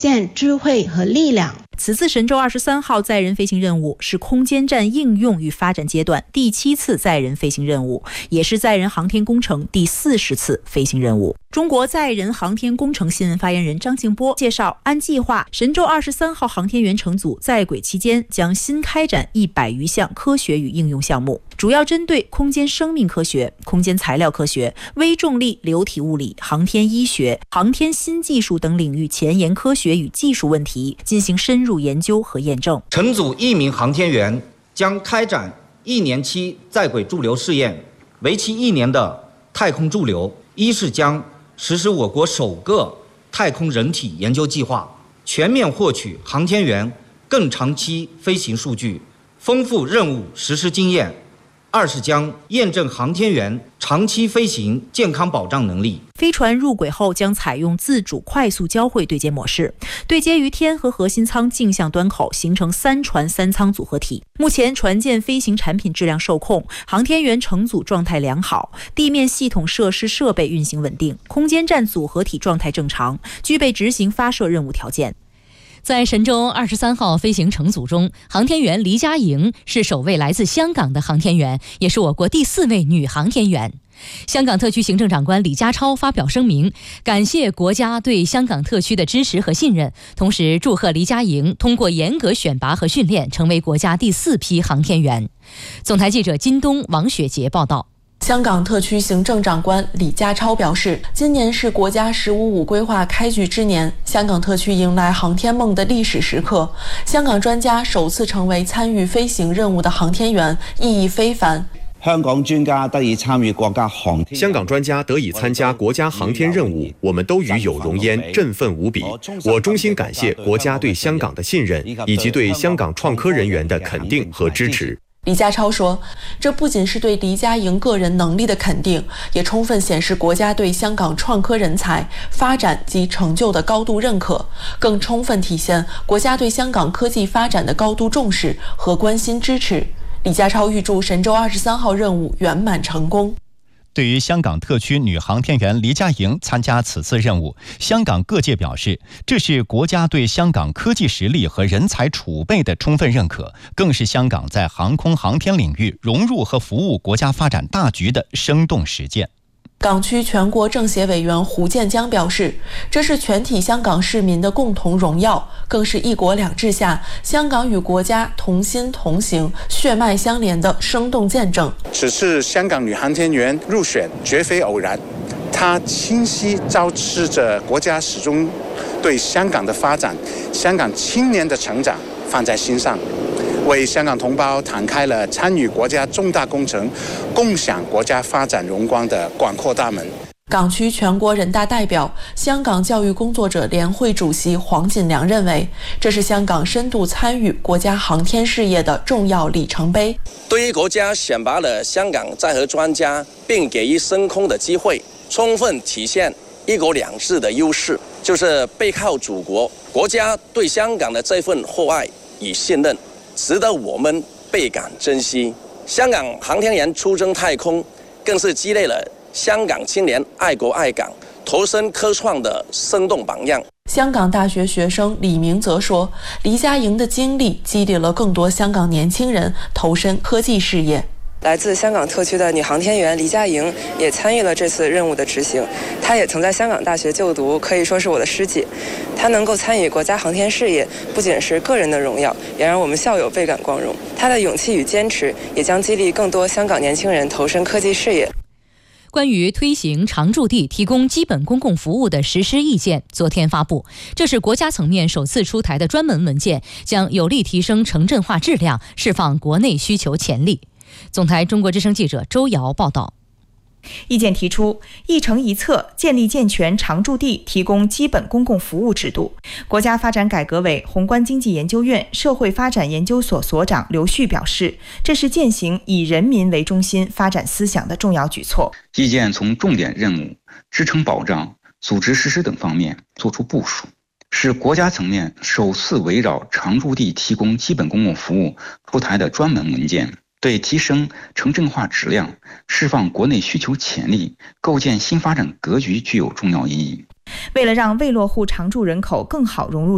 建智慧和力量。 此次神舟23号载人飞行任务是空间站应用与发展阶段第7次载人飞行任务，也是载人航天工程第40次飞行任务。中国载人航天工程新闻发言人张静波介绍，按计划，神舟23号航天员乘组在轨期间将新开展100余项科学与应用项目，主要针对空间生命科学、空间材料科学、微重力流体物理、航天医学、航天新技术等领域前沿科学与技术问题进行深入研究和验证。 乘组1名航天员将开展1年期在轨驻留试验，为期1年的太空驻留，一是将实施我国首个太空人体研究计划，全面获取航天员更长期飞行数据，丰富任务实施经验；二是将验证航天员长期飞行健康保障能力。 飞船入轨后将采用自主快速交会对接模式，对接于天和核心舱径向端口，形成3船3舱组合体。目前船舰飞行产品质量受控，航天员乘组状态良好，地面系统设施设备运行稳定，空间站组合体状态正常，具备执行发射任务条件。 在神舟23号飞行乘组中，航天员黎佳莹是首位来自香港的航天员，也是我国第4位女航天员。香港特区行政长官李家超发表声明，感谢国家对香港特区的支持和信任，同时祝贺黎佳莹通过严格选拔和训练，成为国家第4批航天员。总台记者金东、王雪杰报道。 香港特区行政长官李家超表示，今年是国家“15+5”规划开局之年，香港特区迎来航天梦的历史时刻。香港专家首次成为参与飞行任务的航天员，意义非凡。 香港专家得以参与国家航天， 香港专家得以参加国家航天任务，我们都与有荣焉，振奋无比。我衷心感谢国家对香港的信任，以及对香港创科人员的肯定和支持。 李家超说，这不仅是对黎佳莹个人能力的肯定，也充分显示国家对香港创科人才发展及成就的高度认可，更充分体现国家对香港科技发展的高度重视和关心支持。李家超预祝神舟23号任务圆满成功。 对于香港特区女航天员黎佳莹参加此次任务，香港各界表示，这是国家对香港科技实力和人才储备的充分认可，更是香港在航空航天领域融入和服务国家发展大局的生动实践。 港区全国政协委员胡建江表示，这是全体香港市民的共同荣耀，更是一国两制下香港与国家同心同行、血脉相连的生动见证。 此次香港女航天员入选绝非偶然，她清晰昭示着国家始终对香港的发展、香港青年的成长放在心上，为香港同胞敞开了参与国家重大工程、共享国家发展荣光的广阔大门。 港区全国人大代表、香港教育工作者联会主席黄锦良认为，这是香港深度参与国家航天事业的重要里程碑。 对于国家选拔了香港载荷专家，并给予升空的机会，充分体现一国两制的优势，就是背靠祖国，国家对香港的这份厚爱与信任，值得我们倍感珍惜。香港航天员出征太空，更是积累了香港青年爱国爱港、投身科创的生动榜样。 香港大学学生李明则说，黎佳莹的经历激励了更多香港年轻人投身科技事业。 来自香港特区的女航天员黎佳莹也参与了这次任务的执行，她也曾在香港大学就读，可以说是我的师姐。她能够参与国家航天事业，不仅是个人的荣耀，也让我们校友倍感光荣。她的勇气与坚持，也将激励更多香港年轻人投身科技事业。 关于推行常驻地提供基本公共服务的实施意见昨天发布，这是国家层面首次出台的专门文件，将有力提升城镇化质量，释放国内需求潜力。总台中国之声记者周瑶报道。 意见提出，一城一策，建立健全常驻地提供基本公共服务制度。国家发展改革委宏观经济研究院社会发展研究所所长刘旭表示，这是践行以人民为中心发展思想的重要举措。 意见从重点任务、支撑保障、组织实施等方面作出部署，是国家层面首次围绕常驻地提供基本公共服务出台的专门文件，对提升城镇化质量、释放国内需求潜力、构建新发展格局具有重要意义。 为了让未落户常住人口更好融入